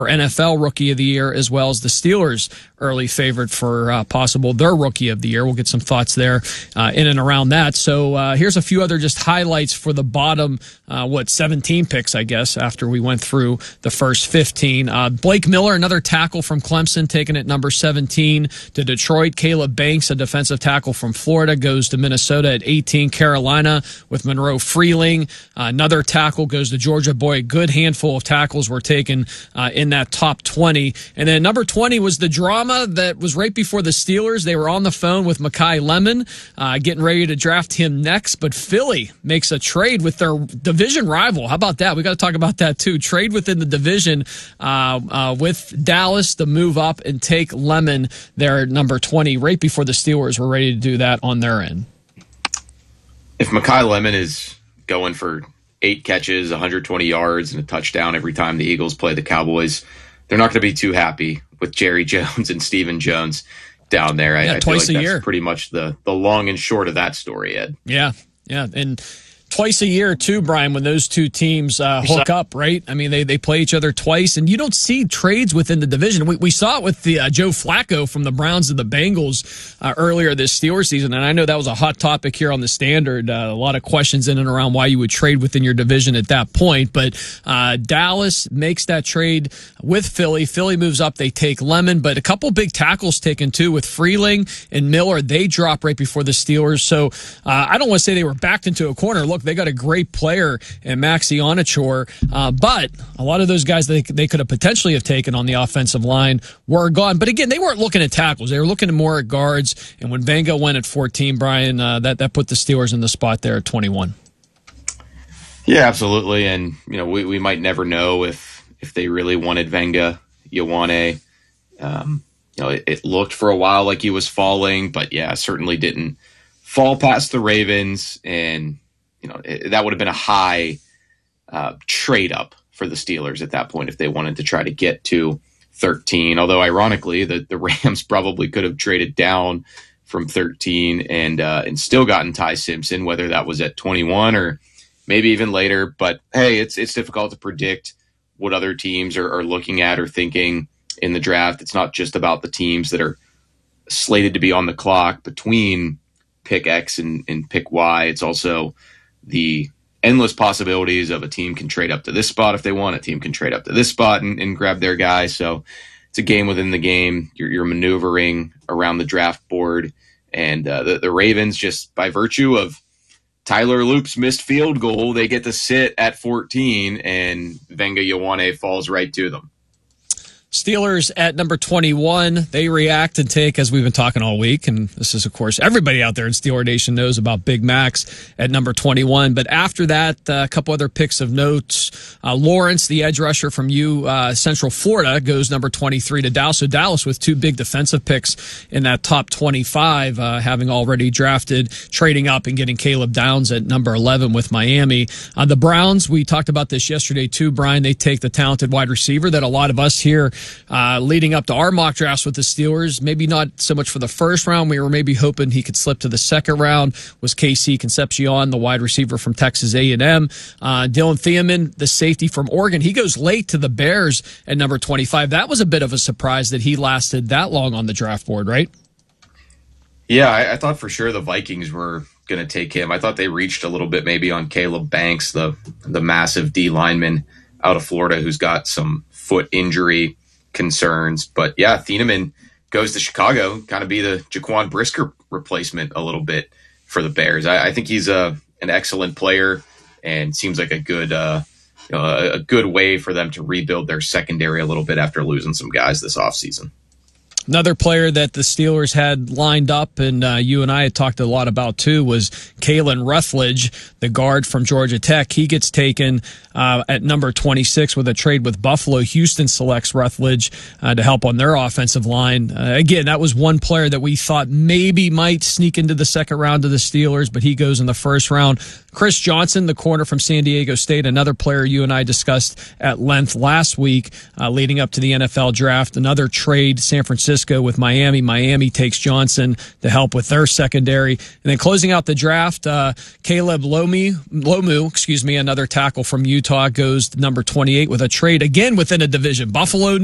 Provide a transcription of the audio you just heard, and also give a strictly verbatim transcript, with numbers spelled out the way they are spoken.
N F L Rookie of the Year, as well as the Steelers early favorite for uh, possible their Rookie of the Year. We'll get some thoughts there uh, in and around that. So uh, here's a few other just highlights for the bottom, uh, what, seventeen picks, I guess, after we went through the first fifteen. Uh, Blake Miller, another tackle from Clemson, taken at number seventeen to Detroit. Caleb Banks, a defensive tackle from Florida, goes to Minnesota at eighteen. Carolina with Monroe Freeling. Uh, another tackle goes to Georgia. Boy, a good handful of tackles were taken uh, in that top twenty. And then number twenty was the drama that was right before the Steelers. They were on the phone with Makai Lemon, uh, getting ready to draft him next. But Philly makes a trade with their division rival. How about that? We got to talk about that too. Trade within the division uh, uh, with Dallas to move up and take Lemon there at number twenty, right before the Steelers were ready to do that on their end. If Makai Lemon is going for eight catches, one hundred twenty yards, and a touchdown every time the Eagles play the Cowboys, they're not going to be too happy with Jerry Jones and Stephen Jones down there. I, yeah, I twice feel like a that's year. Pretty much the the long and short of that story, Ed. Yeah, yeah, and twice a year too, Brian, when those two teams uh, hook up, right? I mean, they, they play each other twice, and you don't see trades within the division. We, we saw it with the uh, Joe Flacco from the Browns to the Bengals uh, earlier this Steelers season, and I know that was a hot topic here on the Standard. Uh, a lot of questions in and around why you would trade within your division at that point, but uh, Dallas makes that trade with Philly. Philly moves up, they take Lemon, but a couple big tackles taken too with Freeling and Miller. They drop right before the Steelers, so uh, I don't want to say they were backed into a corner. Look, they got a great player in Maxi Onachor, uh, but a lot of those guys they, they could have potentially have taken on the offensive line were gone. But again, they weren't looking at tackles. They were looking more at guards. And when Venga went at fourteen, Brian, uh, that, that put the Steelers in the spot there at twenty-one. Yeah, absolutely. And, you know, we, we might never know if, if they really wanted Venga, Ioane. Um, you know, it, it looked for a while like he was falling, but yeah, certainly didn't fall past the Ravens. And, you know, it, that would have been a high uh, trade up for the Steelers at that point if they wanted to try to get to thirteen. Although, ironically, the, the Rams probably could have traded down from thirteen and uh, and still gotten Ty Simpson, whether that was at twenty-one or maybe even later. But, hey, it's it's difficult to predict what other teams are, are looking at or thinking in the draft. It's not just about the teams that are slated to be on the clock between pick X and, and pick Y. It's also the endless possibilities of a team can trade up to this spot if they want. A team can trade up to this spot and, and grab their guy. So it's a game within the game. You're, you're maneuvering around the draft board. And uh, the, the Ravens, just by virtue of Tyler Loop's missed field goal, they get to sit at fourteen, and Venga Ioane falls right to them. Steelers at number twenty-one, they react and take, as we've been talking all week, and this is, of course, everybody out there in Steeler Nation knows about Big Max at number twenty-one. But after that, uh, a couple other picks of notes. Uh, Lawrence, the edge rusher from U uh, Central Florida, goes number twenty-three to Dallas. So Dallas with two big defensive picks in that top twenty-five, uh, having already drafted, trading up and getting Caleb Downs at number eleven with Miami. Uh, the Browns, we talked about this yesterday too, Brian. They take the talented wide receiver that a lot of us here Uh, leading up to our mock drafts with the Steelers, maybe not so much for the first round. We were maybe hoping he could slip to the second round. Was K C Concepcion, the wide receiver from Texas A and M. Uh, Dylan Thiemann, the safety from Oregon. He goes late to the Bears at number twenty-five. That was a bit of a surprise that he lasted that long on the draft board, right? Yeah, I, I thought for sure the Vikings were going to take him. I thought they reached a little bit maybe on Caleb Banks, the the massive D lineman out of Florida who's got some foot injury concerns. But yeah, Thieneman goes to Chicago, kind of be the Jaquan Brisker replacement a little bit for the Bears. I, I think he's a an excellent player and seems like a good uh, you know, a, a good way for them to rebuild their secondary a little bit after losing some guys this offseason. Another player that the Steelers had lined up, and uh, you and I had talked a lot about too, was Kalen Rutledge, the guard from Georgia Tech. He gets taken uh, at number twenty-six with a trade with Buffalo. Houston selects Rutledge uh, to help on their offensive line. Uh, again, that was one player that we thought maybe might sneak into the second round of the Steelers, but he goes in the first round. Chris Johnson, the corner from San Diego State, another player you and I discussed at length last week uh, leading up to the N F L draft. Another trade, San Francisco with Miami. Miami takes Johnson to help with their secondary. And then closing out the draft, draft. Uh, Caleb Lomu, Lomu, excuse me, another tackle from Utah, goes number twenty-eight with a trade again within a division. Buffalo,